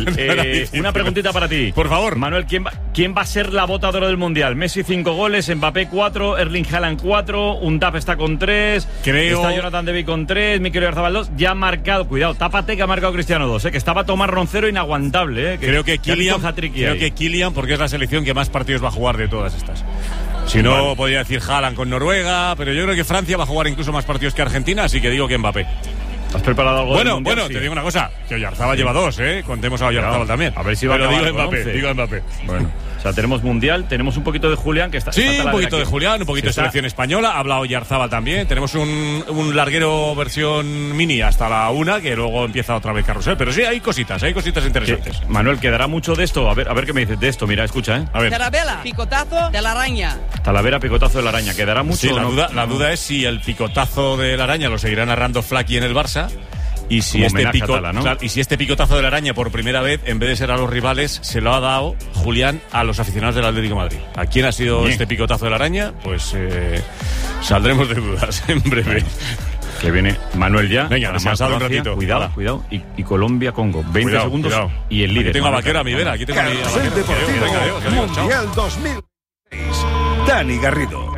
Una preguntita para ti. Por favor. Manuel, ¿quién va a ser la bota de oro del Mundial? Messi 5 goles, Mbappé 4, Erling Haaland 4, Undaf está con 3, está Jonathan David con 3, Mikel Oyarzabal 2, ya ha marcado, cuidado, tápate que ha marcado Cristiano 2, que estaba Tomás Roncero inaguantable. Creo que Kylian, porque es la selección que más partidos va a jugar de todas estas. Si no, podría decir Haaland con Noruega, pero yo creo que Francia va a jugar incluso más partidos que Argentina, así que digo que Mbappé. ¿Has preparado algo? Bueno, sí. Te digo una cosa, que Oyarzabal lleva 2, contemos a Oyarzabal también. A ver si va a acabar digo Mbappé. Bueno, o sea, tenemos Mundial, tenemos un poquito de Julián, que está... Sí, un poquito de Julián, un poquito de selección española, ha hablado Oyarzabal también, tenemos un larguero versión mini hasta la 1, que luego empieza otra vez carrusel, pero sí, hay cositas interesantes. Manuel, ¿quedará mucho de esto? A ver qué me dices de esto, mira, escucha, A ver. Talavera, picotazo de la araña. Talavera, picotazo de la araña, ¿quedará mucho? Sí, la duda es si el picotazo de la araña lo seguirá narrando Flaky en el Barça. Y si, este picotazo de la araña por primera vez, en vez de ser a los rivales, se lo ha dado Julián a los aficionados del Atlético de Madrid. ¿A quién ha sido este picotazo de la araña? Pues saldremos de dudas en breve. Que viene Manuel ya. Venga, descansado un ratito. Cuidado. Y Colombia-Congo. 20 segundos y el líder. Aquí tengo a Vaquero a mi vera. Aquí tengo a mi Vaquero. Mundial 2006. Dani Garrido.